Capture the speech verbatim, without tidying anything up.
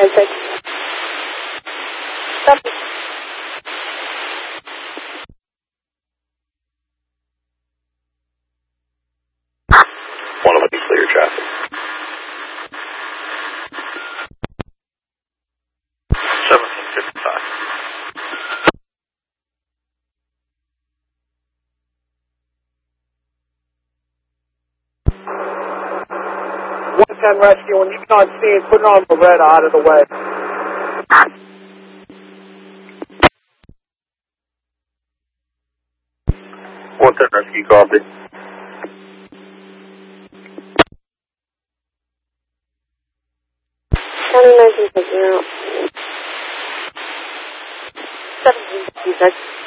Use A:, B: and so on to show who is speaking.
A: nine six. Stop.
B: one eleven, clear traffic. seventeen fifty-five.
C: one ten rescue, when you get on scene, put it on Beretta out of the way.
B: one ten rescue, copy.
A: County nineteen fifty out. seventeen fifty-six.